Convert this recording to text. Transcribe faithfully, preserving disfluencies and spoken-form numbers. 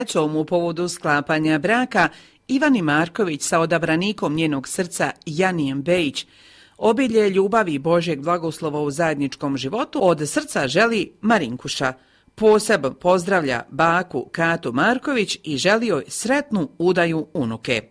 Djecom u povodu sklapanja braka Ivani Marković sa odabranikom njenog srca Janijem Bejić. Obilje ljubavi Božjeg blagoslova u zajedničkom životu od srca želi Marinkuša. Posebno pozdravlja baku Katu Marković i želi joj sretnu udaju unuke.